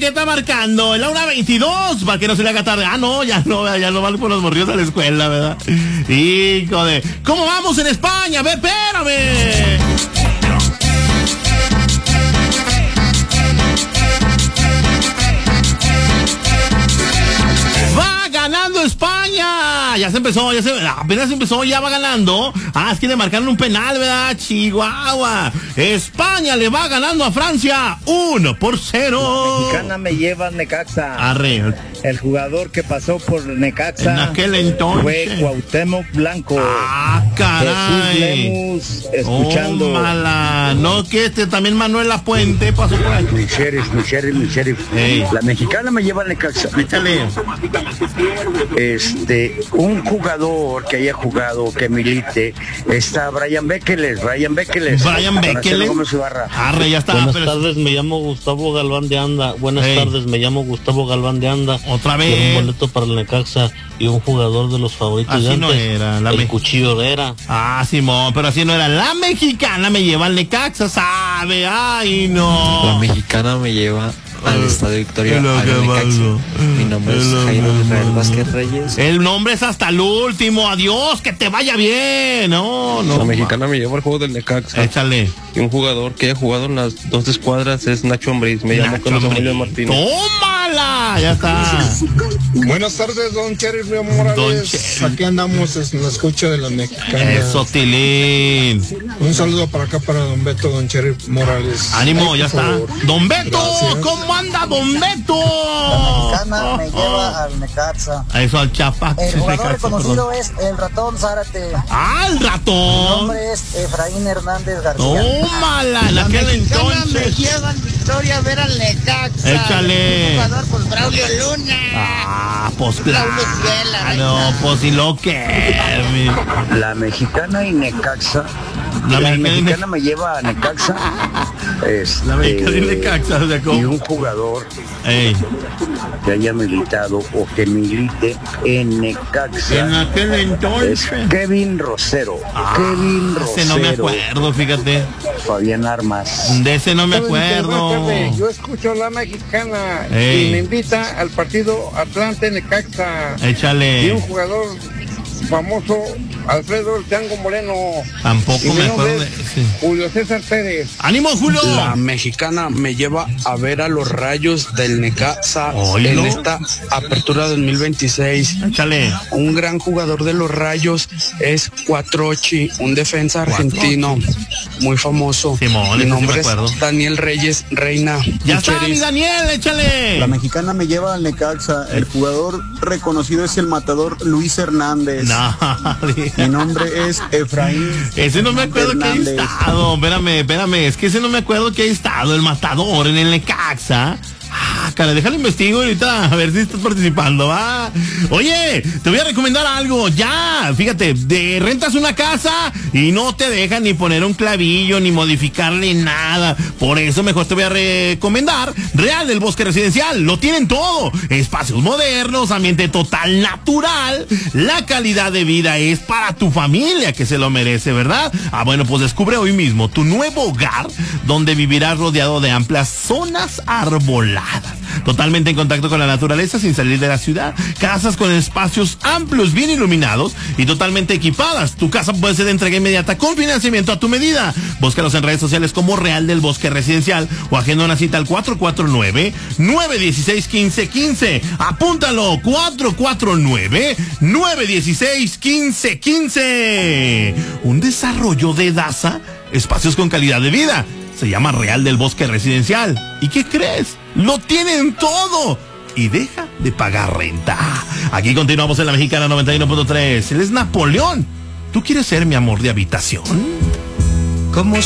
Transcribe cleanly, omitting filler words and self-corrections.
¿qué está marcando? El Laura 22, para que no se le haga tarde. Ah, no, ya no van por los morrillos a la escuela, ¿verdad? Hijo de... ¿Cómo vamos en España? Ve, espérame. Ganando España, apenas empezó, ya va ganando. Es que le marcaron un penal, ¿verdad? Chihuahua. España le va ganando a Francia 1-0. La mexicana me lleva al Necaxa. Arre. El jugador que pasó por Necaxa en aquel entonces fue Cuauhtémoc Blanco. Caray. Jesús Lemus, escuchando. Mala. No, que también Manuel Lapuente pasó por ahí. Mi sheriff. Hey. La mexicana me lleva al Necaxa. Échale. Un jugador que haya jugado, que milite, está Brian Bekeles. Arre, ya está. Buenas tardes, me llamo Gustavo Galván de Anda. Otra vez. Un boleto para el Necaxa y un jugador de los favoritos así de antes. No era. El Cuchillo Herrera. Simón, pero así no era. La mexicana me lleva al Necaxa, ¿sabe? Ay, no. La mexicana me lleva al Estadio Victoria. Mi nombre es Jairo Israel Vázquez Reyes. El nombre es hasta el último. Adiós, que te vaya bien. No. La mexicana me lleva al juego del Necaxa. Échale. Y un jugador que haya jugado en las dos escuadras es Nacho Ambriz. Me llamo Carlos Emilio Martínez. ¡Tómala! Ya está. Buenas tardes, don Cherry Morales. Aquí andamos en la escucha de la mexicana. Eso, Tilín. Un saludo para acá para don Beto, don Cherry Morales. Ánimo, ya está. Don Beto, gracias. ¿Cómo anda don Beto? La mexicana me lleva al Necaxa. Eso, al Chapa. El jugador reconocido es el Ratón Zárate. El Ratón. Mi nombre es Efraín Hernández García. Tómala, en aquel entonces. Me lleva al Victoria a ver al Necaxa. Échale. Un jugador por Braulio Luna. Pues claro. No, pues y lo que. La mexicana y Necaxa. La mexicana me lleva a Necaxa. La mexicana y Necaxa, o sea, y un jugador que haya militado o que milite en Necaxa. En aquel entonces. Es Kevin Rosero. Ese no me acuerdo, fíjate. Fabián Armas. De ese no me acuerdo. Yo escucho la mexicana y me invita al partido Atlante Necaxa. Échale. Y un jugador famoso, Alfredo El Chango Moreno. Tampoco me acuerdo. Julio César Pérez. ¡Ánimo, Julio! La mexicana me lleva a ver a los Rayos del Necaxa en esta apertura 2026. Échale. Un gran jugador de los Rayos es Cuatrochi, un defensa argentino muy famoso. Simón, mi nombre es Daniel Reyes Reina. Ya está, mi Daniel, échale. La mexicana me lleva al Necaxa. El jugador reconocido es el matador Luis Hernández. Mi nombre es Efraín. Ese no me acuerdo Hernández. Que ha estado. Espérame. Es que ese no me acuerdo que ha estado. El matador en el Necaxa. Cara, déjalo investigo ahorita a ver si estás participando, ¿va? Oye, te voy a recomendar algo. Ya, fíjate, rentas una casa y no te dejan ni poner un clavillo ni modificarle nada. Por eso mejor te voy a recomendar Real del Bosque Residencial. Lo tienen todo. Espacios modernos, ambiente total natural. La calidad de vida es para tu familia, que se lo merece, ¿verdad? Bueno, pues descubre hoy mismo tu nuevo hogar, donde vivirás rodeado de amplias zonas arboladas. Totalmente en contacto con la naturaleza sin salir de la ciudad. Casas con espacios amplios, bien iluminados y totalmente equipadas. Tu casa puede ser de entrega inmediata con financiamiento a tu medida. Búscalos en redes sociales como Real del Bosque Residencial o agenda una cita al 449-916-1515. Apúntalo, 449-916-1515. Un desarrollo de Daza, espacios con calidad de vida. Se llama Real del Bosque Residencial. ¿Y qué crees? ¡Lo tienen todo! Y deja de pagar renta. Aquí continuamos en la Mexicana 91.3. Él es Napoleón. ¿Tú quieres ser mi amor de habitación? ¿Cómo